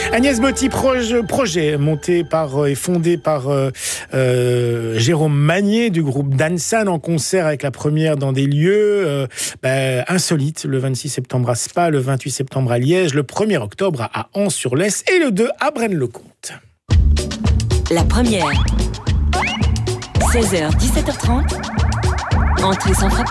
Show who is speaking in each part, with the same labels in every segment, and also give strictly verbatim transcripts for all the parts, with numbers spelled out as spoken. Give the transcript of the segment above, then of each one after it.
Speaker 1: Agnès Botti, projet, projet monté par et fondé par euh, euh, Jérôme Magnier du groupe Dansan, en concert avec la première dans des lieux euh, bah, insolites, le vingt-six septembre à Spa, le vingt-huit septembre à Liège, le premier octobre à Ans-sur-Lesse et le deux à Braine-le-Comte.
Speaker 2: La première, seize heures dix-sept heures trente, entrée sans frapper.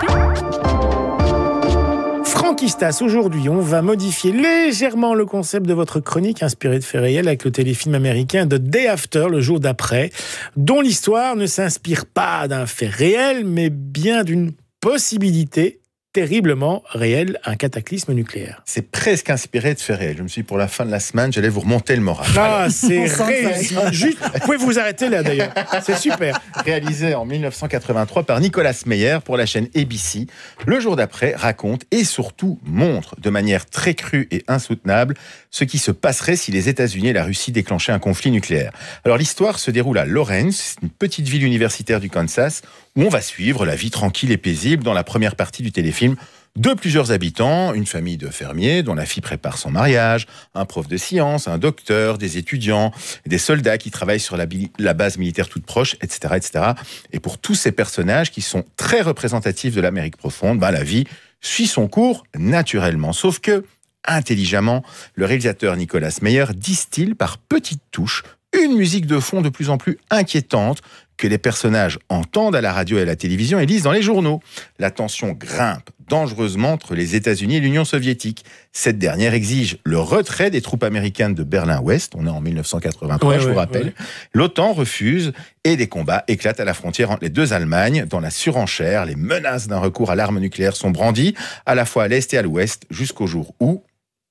Speaker 1: Franquistas, aujourd'hui, on va modifier légèrement le concept de votre chronique inspirée de faits réels avec le téléfilm américain The Day After, le jour d'après, dont l'histoire ne s'inspire pas d'un fait réel, mais bien d'une possibilité terriblement réelle, un cataclysme nucléaire.
Speaker 3: C'est presque inspiré de faits réels. Je me suis dit, pour la fin de la semaine, j'allais vous remonter le moral.
Speaker 1: Ah, Alors, c'est réussi. Juste, vous pouvez vous arrêter là d'ailleurs. C'est super.
Speaker 3: Réalisé en dix-neuf cent quatre-vingt-trois par Nicolas Meyer pour la chaîne A B C, le jour d'après raconte et surtout montre de manière très crue et insoutenable ce qui se passerait si les États-Unis et la Russie déclenchaient un conflit nucléaire. Alors l'histoire se déroule à Lawrence, une petite ville universitaire du Kansas, où on va suivre la vie tranquille et paisible dans la première partie du téléfilm de plusieurs habitants, une famille de fermiers dont la fille prépare son mariage, un prof de sciences, un docteur, des étudiants, des soldats qui travaillent sur la, bi- la base militaire toute proche, et cetera, et cetera. Et pour tous ces personnages qui sont très représentatifs de l'Amérique profonde, bah, la vie suit son cours naturellement. Sauf que, intelligemment, le réalisateur Nicolas Meyer distille par petites touches une musique de fond de plus en plus inquiétante que les personnages entendent à la radio et à la télévision et lisent dans les journaux. La tension grimpe dangereusement entre les États-Unis et l'Union soviétique. Cette dernière exige le retrait des troupes américaines de Berlin-Ouest. On est en dix-neuf cent quatre-vingt-trois, ouais, je vous ouais, rappelle. Ouais. L'OTAN refuse et des combats éclatent à la frontière entre les deux Allemagnes. Dans la surenchère, les menaces d'un recours à l'arme nucléaire sont brandies, à la fois à l'Est et à l'Ouest, jusqu'au jour où...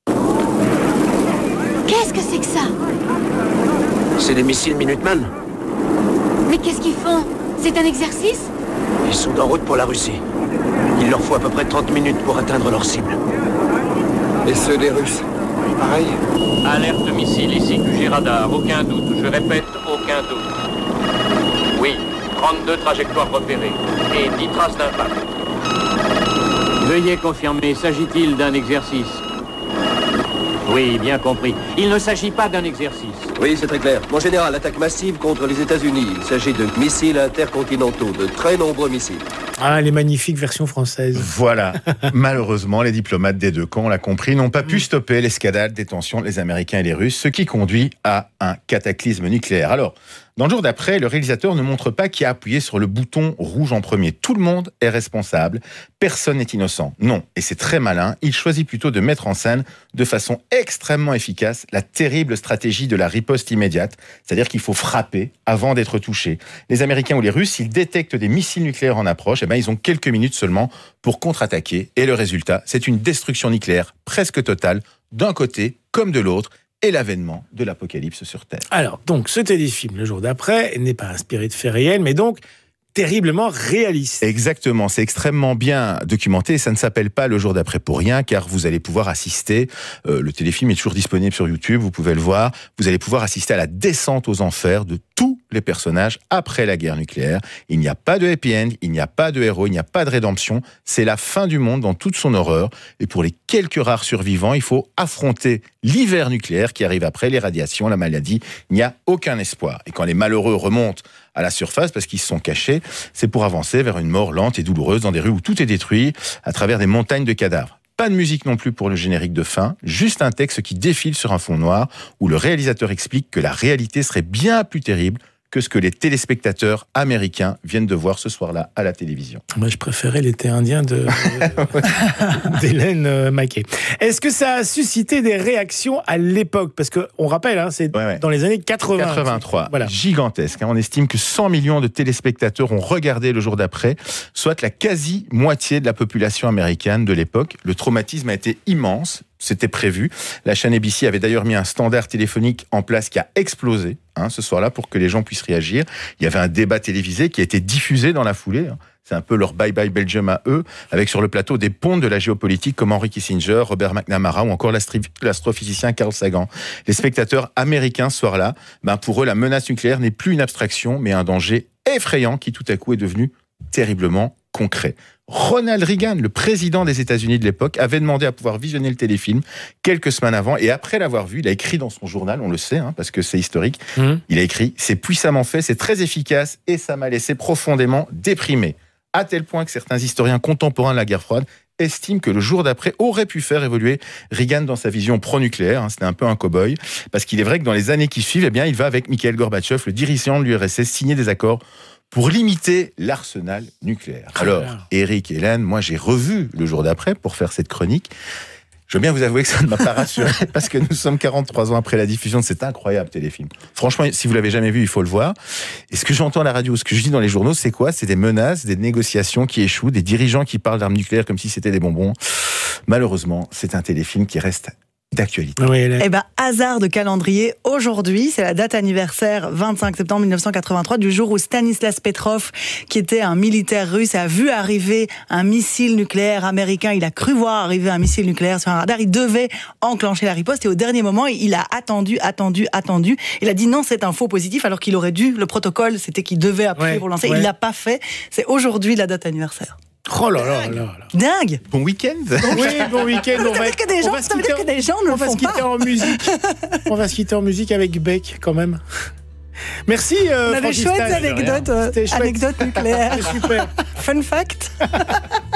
Speaker 4: Qu'est-ce que c'est que ça ?
Speaker 5: C'est des missiles Minuteman.
Speaker 4: Mais qu'est-ce qu'ils font ? C'est un exercice ?
Speaker 5: Ils sont en route pour la Russie. Il leur faut à peu près trente minutes pour atteindre leur cible.
Speaker 6: Et ceux des Russes ? Pareil ?
Speaker 7: Alerte missile ici, Q G radar, aucun doute. Je répète, aucun doute. Oui, trente-deux trajectoires repérées et dix traces d'impact. Veuillez confirmer, s'agit-il d'un exercice ? Oui, bien compris. Il ne s'agit pas d'un exercice.
Speaker 5: Oui, c'est très clair. Mon général, attaque massive contre les États-Unis. Il s'agit de missiles intercontinentaux, de très nombreux missiles.
Speaker 1: Ah, les magnifiques versions françaises.
Speaker 3: Voilà. Malheureusement, les diplomates des deux camps, on l'a compris, n'ont pas pu stopper l'escalade des tensions entre les Américains et les Russes, ce qui conduit à un cataclysme nucléaire. Alors, dans le jour d'après, le réalisateur ne montre pas qui a appuyé sur le bouton rouge en premier. Tout le monde est responsable. Personne n'est innocent. Non. Et c'est très malin. Il choisit plutôt de mettre en scène de façon extrêmement efficace la terrible stratégie de la riposte immédiate. C'est-à-dire qu'il faut frapper avant d'être touché. Les Américains ou les Russes, s'ils détectent des missiles nucléaires en approche, eh ben, ils ont quelques minutes seulement pour contre-attaquer. Et le résultat, c'est une destruction nucléaire presque totale d'un côté comme de l'autre. Et l'avènement de l'apocalypse sur Terre.
Speaker 1: Alors, donc, ce téléfilm, le jour d'après, n'est pas inspiré de faits réels, mais donc terriblement réaliste.
Speaker 3: Exactement, c'est extrêmement bien documenté et ça ne s'appelle pas Le jour d'après pour rien, car vous allez pouvoir assister, euh, le téléfilm est toujours disponible sur YouTube, vous pouvez le voir, vous allez pouvoir assister à la descente aux enfers de tous les personnages après la guerre nucléaire. Il n'y a pas de happy end, il n'y a pas de héros, il n'y a pas de rédemption, c'est la fin du monde dans toute son horreur, et pour les quelques rares survivants, il faut affronter l'hiver nucléaire qui arrive après, les radiations, la maladie, il n'y a aucun espoir. Et quand les malheureux remontent à la surface, parce qu'ils se sont cachés, c'est pour avancer vers une mort lente et douloureuse dans des rues où tout est détruit, à travers des montagnes de cadavres. Pas de musique non plus pour le générique de fin, juste un texte qui défile sur un fond noir, où le réalisateur explique que la réalité serait bien plus terrible que ce que les téléspectateurs américains viennent de voir ce soir-là à la télévision.
Speaker 1: Moi, je préférais l'été indien de, d'Hélène Maquet. Est-ce que ça a suscité des réactions à l'époque ? Parce qu'on rappelle, hein, c'est ouais, ouais. dans les années quatre-vingts.
Speaker 3: quatre-vingt-trois, voilà. Gigantesque. Hein. On estime que cent millions de téléspectateurs ont regardé le jour d'après, soit la quasi-moitié de la population américaine de l'époque. Le traumatisme a été immense. C'était prévu. La chaîne A B C avait d'ailleurs mis un standard téléphonique en place qui a explosé hein, ce soir-là pour que les gens puissent réagir. Il y avait un débat télévisé qui a été diffusé dans la foulée. Hein. C'est un peu leur Bye Bye Belgium à eux, avec sur le plateau des pontes de la géopolitique comme Henry Kissinger, Robert McNamara ou encore l'astri- l'astrophysicien Carl Sagan. Les spectateurs américains ce soir-là, ben pour eux, la menace nucléaire n'est plus une abstraction, mais un danger effrayant qui tout à coup est devenu terriblement concret. Ronald Reagan, le président des États-Unis de l'époque, avait demandé à pouvoir visionner le téléfilm quelques semaines avant. Et après l'avoir vu, il a écrit dans son journal, on le sait, hein, parce que c'est historique, mmh. il a écrit « C'est puissamment fait, c'est très efficace et ça m'a laissé profondément déprimé. » À tel point que certains historiens contemporains de la guerre froide estiment que le jour d'après aurait pu faire évoluer Reagan dans sa vision pro-nucléaire. Hein, c'était un peu un cow-boy. Parce qu'il est vrai que dans les années qui suivent, eh bien, il va avec Mikhail Gorbatchev, le dirigeant de l'U R S S, signer des accords pour limiter l'arsenal nucléaire. Alors, Eric et Hélène, moi j'ai revu le jour d'après pour faire cette chronique. Je veux bien vous avouer que ça ne m'a pas rassuré parce que nous sommes quarante-trois ans après la diffusion de cet incroyable téléfilm. Franchement, si vous l'avez jamais vu, il faut le voir. Et ce que j'entends à la radio, ce que je dis dans les journaux, c'est quoi ? C'est des menaces, des négociations qui échouent, des dirigeants qui parlent d'armes nucléaires comme si c'était des bonbons. Malheureusement, c'est un téléfilm qui reste d'actualité.
Speaker 1: Oui,
Speaker 8: eh ben, hasard de calendrier, aujourd'hui, c'est la date anniversaire vingt-cinq septembre mille neuf cent quatre-vingt-trois du jour où Stanislas Petrov, qui était un militaire russe, a vu arriver un missile nucléaire américain. Il a cru voir arriver un missile nucléaire sur un radar. Il devait enclencher la riposte et au dernier moment, il a attendu, attendu, attendu. Il a dit non, c'est un faux positif alors qu'il aurait dû. Le protocole, c'était qu'il devait appuyer ouais, pour lancer. Ouais. Il l'a pas fait. C'est aujourd'hui la date anniversaire.
Speaker 1: Oh là là là là.
Speaker 8: Dingue.
Speaker 3: Bon week-end.
Speaker 1: Oui, bon week-end.
Speaker 8: Ça veut dire que des gens, ça veut dire que des gens ne le font pas.
Speaker 1: On va se quitter en musique. On va se quitter en musique avec Beck, quand même. Merci, euh,
Speaker 8: On a des chouettes anecdotes, euh, anecdotes nucléaires.
Speaker 1: C'était super.
Speaker 8: Fun fact.